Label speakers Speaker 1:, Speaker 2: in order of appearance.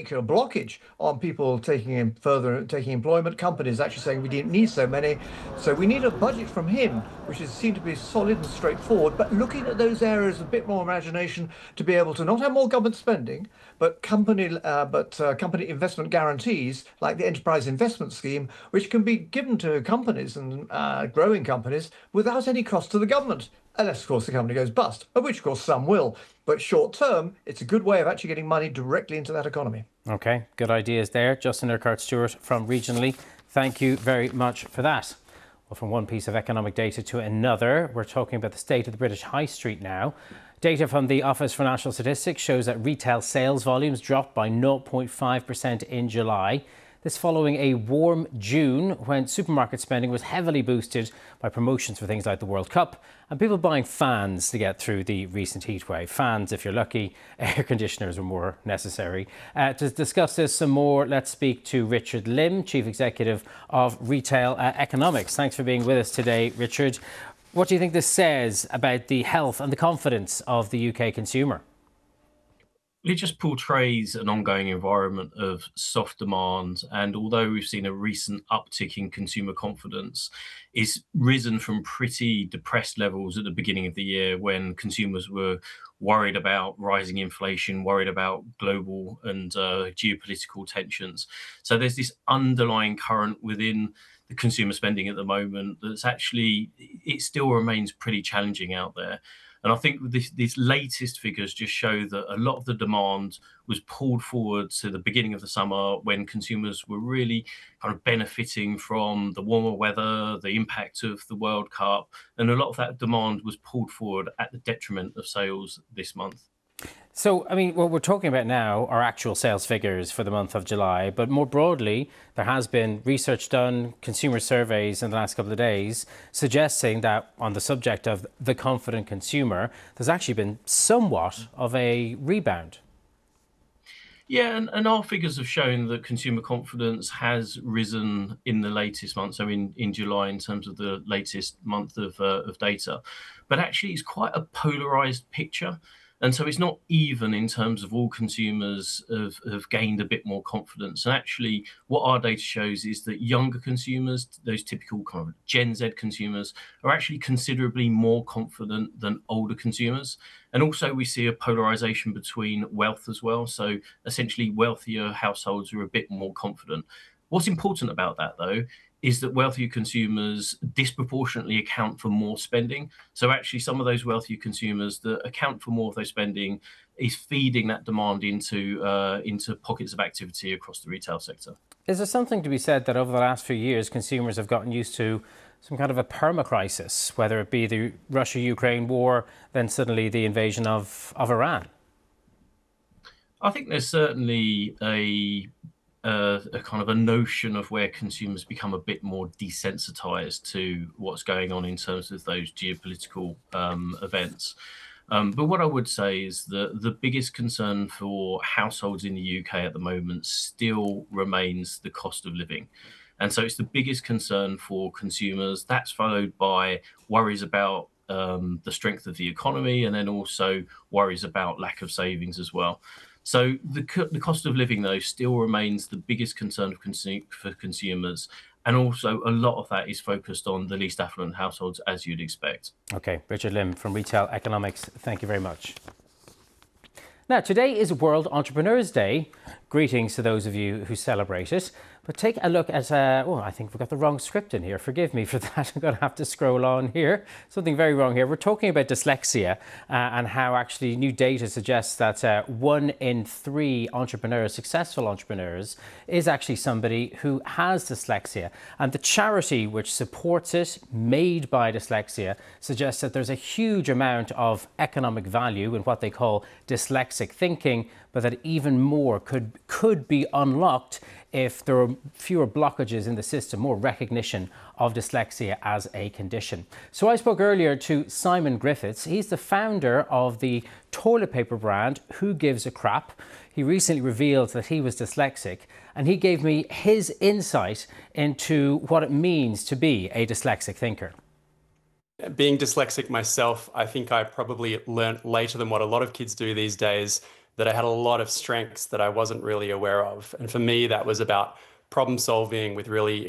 Speaker 1: brake or blockage on people taking employment. Companies actually saying we didn't need so many, so we need a budget from him, which is seemed to be solid and straightforward. But looking at those areas, a bit more imagination to be able to not have more government spending, but company investment guarantees like the Enterprise Investment Scheme, which can be given to companies and growing companies without any cost to the government. Unless, of course, the company goes bust, of which, of course, some will. But short term, it's a good way of actually getting money directly into that economy.
Speaker 2: OK, good ideas there. Justin Urquhart-Stewart from Regionally. Thank you very much for that. Well, from one piece of economic data to another, we're talking about the state of the British High Street now. Data from the Office for National Statistics shows that retail sales volumes dropped by 0.5% in July. This following a warm June when supermarket spending was heavily boosted by promotions for things like the World Cup and people buying fans to get through the recent heatwave. Fans, if you're lucky, air conditioners were more necessary. To discuss this some more, let's speak to Richard Lim, Chief Executive of Retail Economics. Thanks for being with us today, Richard. What do you think this says about the health and the confidence of the UK consumer?
Speaker 3: It just portrays an ongoing environment of soft demand, and although we've seen a recent uptick in consumer confidence, it's risen from pretty depressed levels at the beginning of the year when consumers were worried about rising inflation, worried about global and geopolitical tensions. So there's this underlying current within the consumer spending at the moment that's actually, it still remains pretty challenging out there. And I think these latest figures just show that a lot of the demand was pulled forward to the beginning of the summer when consumers were really kind of benefiting from the warmer weather, the impact of the World Cup, and a lot of that demand was pulled forward at the detriment of sales this month.
Speaker 2: So, I mean, what we're talking about now are actual sales figures for the month of July, but more broadly, there has been research done, consumer surveys in the last couple of days suggesting that on the subject of the confident consumer, there's actually been somewhat of a rebound.
Speaker 3: Yeah, and our figures have shown that consumer confidence has risen in the latest month, so in July in terms of the latest month of data. But actually, it's quite a polarised picture. And so it's not even in terms of all consumers have gained a bit more confidence. And actually, what our data shows is that younger consumers, those typical kind of Gen Z consumers, are actually considerably more confident than older consumers. And also we see a polarisation between wealth as well. So essentially wealthier households are a bit more confident. What's important about that, though, is that wealthier consumers disproportionately account for more spending. So actually some of those wealthier consumers that account for more of their spending is feeding that demand into pockets of activity across the retail sector.
Speaker 2: Is there something to be said that over the last few years, consumers have gotten used to some kind of a perma-crisis, whether it be the Russia-Ukraine war, then suddenly the invasion of Iran?
Speaker 3: I think there's certainly a kind of a notion of where consumers become a bit more desensitized to what's going on in terms of those geopolitical events. But what I would say is that the biggest concern for households in the UK at the moment still remains the cost of living. And so it's the biggest concern for consumers. That's followed by worries about the strength of the economy, and then also worries about lack of savings as well. So the cost of living, though, still remains the biggest concern for consumers. And also a lot of that is focused on the least affluent households, as you'd expect. OK,
Speaker 2: Richard Lim from Retail Economics, thank you very much. Now, today is World Entrepreneurs Day. Greetings to those of you who celebrate it. But take a look at, oh, I think we've got the wrong script in here. Forgive me for that. I'm going to have to scroll on here. Something very wrong here. We're talking about dyslexia and how actually new data suggests that 1 in 3 entrepreneurs, successful entrepreneurs, is actually somebody who has dyslexia. And the charity which supports it, Made by Dyslexia, suggests that there's a huge amount of economic value in what they call dyslexic thinking, but that even more could be unlocked if there are fewer blockages in the system, more recognition of dyslexia as a condition. So I spoke earlier to Simon Griffiths. He's the founder of the toilet paper brand Who Gives a Crap. He recently revealed that he was dyslexic, and he gave me his insight into what it means to be a dyslexic thinker.
Speaker 4: Being dyslexic myself, I think I probably learnt later than what a lot of kids do these days, that I had a lot of strengths that I wasn't really aware of. And for me, that was about problem solving with really